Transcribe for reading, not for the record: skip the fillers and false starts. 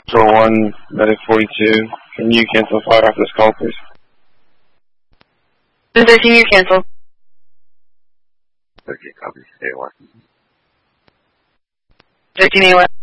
Control 1, Medic 42. Can you cancel fire after this call, please? 213, you cancel. Okay, copy. Stay away. 13 AOS.